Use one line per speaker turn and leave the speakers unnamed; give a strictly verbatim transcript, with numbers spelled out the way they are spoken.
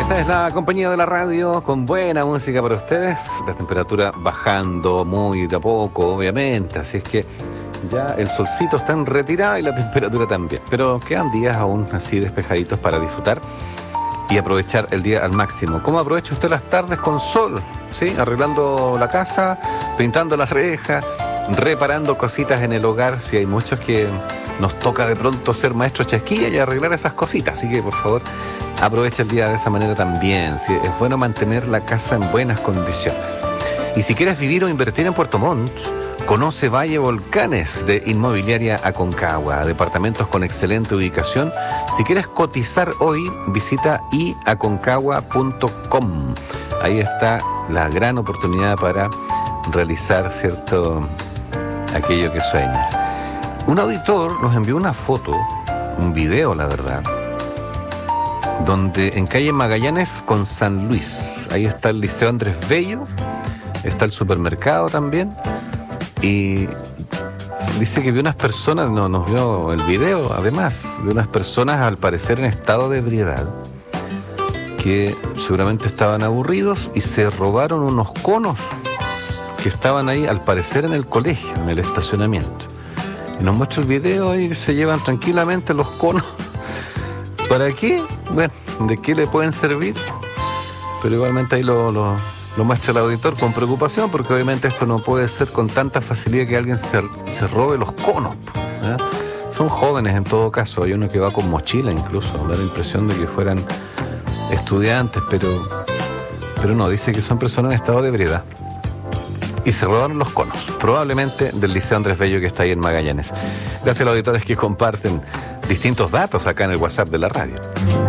Esta es la compañía de la radio con buena música para ustedes. La temperatura bajando muy de a poco, obviamente. Así es que ya el solcito está en retirada y la temperatura también. Pero quedan días aún así despejaditos para disfrutar y aprovechar el día al máximo. ¿Cómo aprovecha usted las tardes con sol? ¿Sí? Arreglando la casa, pintando las rejas, reparando cositas en el hogar. Si hay muchos que nos toca de pronto ser maestros chasquilla y arreglar esas cositas. Así que, por favor, aprovecha el día de esa manera también. Sí, es bueno mantener la casa en buenas condiciones. Y si quieres vivir o invertir en Puerto Montt, conoce Valle Volcanes de Inmobiliaria Aconcagua. Departamentos con excelente ubicación. Si quieres cotizar hoy, visita i aconcagua punto com. Ahí está la gran oportunidad para realizar cierto aquello que sueñas. Un auditor nos envió una foto, un video, la verdad, donde en calle Magallanes con San Luis, ahí está el Liceo Andrés Bello, está el supermercado también, y dice que vio unas personas, no, nos vio el video además, de unas personas al parecer en estado de ebriedad, que seguramente estaban aburridos y se robaron unos conos que estaban ahí al parecer en el colegio, en el estacionamiento. Y nos muestra el video y se llevan tranquilamente los conos. ¿Para qué? Bueno, ¿de qué le pueden servir? Pero igualmente ahí lo, lo, lo muestra el auditor con preocupación, porque obviamente esto no puede ser con tanta facilidad que alguien se, se robe los conos. ¿Eh? Son jóvenes en todo caso, hay uno que va con mochila incluso, da la impresión de que fueran estudiantes, pero, pero no, dice que son personas en estado de ebriedad. Y se robaron los conos, probablemente del Liceo Andrés Bello que está ahí en Magallanes. Gracias a los auditores que comparten distintos datos acá en el WhatsApp de la radio.